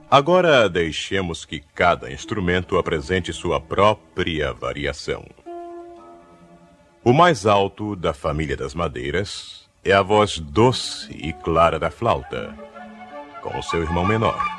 Agora deixemos que cada instrumento apresente sua própria variação. O mais alto da família das madeiras é a voz doce e clara da flauta, com o seu irmão menor.